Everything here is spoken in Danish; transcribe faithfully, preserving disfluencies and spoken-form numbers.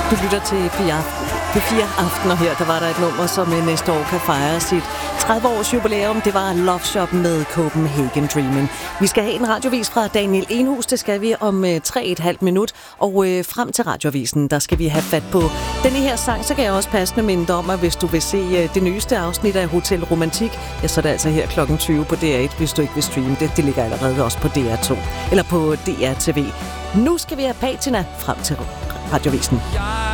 Du lytter til P fire Aftener her. Der var der et nummer, som næste år kan fejre sit tredive års jubilæum. Det var Love Shop med Copenhagen Dreamin'. Vi skal have en radiovis fra Daniel Enhus. Det skal vi om øh, tre et halvt minut. Og øh, frem til radiovisen, der skal vi have fat på denne her sang. Så kan jeg også passende minde om, at hvis du vil se øh, det nyeste afsnit af Hotel Romantik, ja, så er det altså her klokken tyve på D R et, hvis du ikke vil streame det. Det ligger allerede også på D R to. Eller på D R T V. Nu skal vi have Patina frem til radiovisen. Jeg